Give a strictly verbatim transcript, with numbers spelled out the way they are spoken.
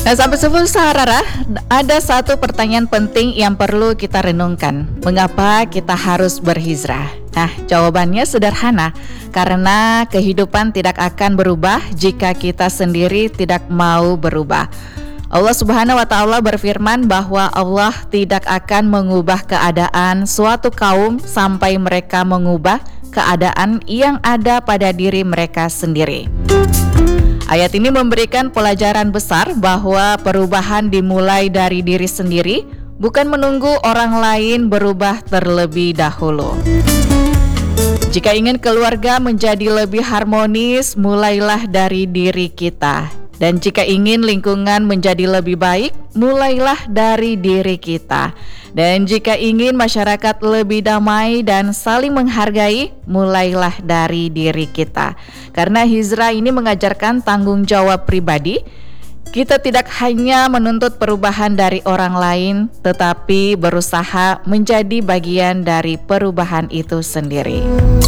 Nah, sampai sepuluh Saharara, ada satu pertanyaan penting yang perlu kita renungkan. Mengapa kita harus berhijrah? Nah, jawabannya sederhana, karena kehidupan tidak akan berubah jika kita sendiri tidak mau berubah. Allah Subhanahu wa Ta'ala berfirman bahwa Allah tidak akan mengubah keadaan suatu kaum sampai mereka mengubah keadaan yang ada pada diri mereka sendiri. Ayat ini memberikan pelajaran besar bahwa perubahan dimulai dari diri sendiri, bukan menunggu orang lain berubah terlebih dahulu. Jika ingin keluarga menjadi lebih harmonis, mulailah dari diri kita. Dan jika ingin lingkungan menjadi lebih baik, mulailah dari diri kita. Dan jika ingin masyarakat lebih damai dan saling menghargai, mulailah dari diri kita. Karena hijrah ini mengajarkan tanggung jawab pribadi. Kita tidak hanya menuntut perubahan dari orang lain, tetapi berusaha menjadi bagian dari perubahan itu sendiri.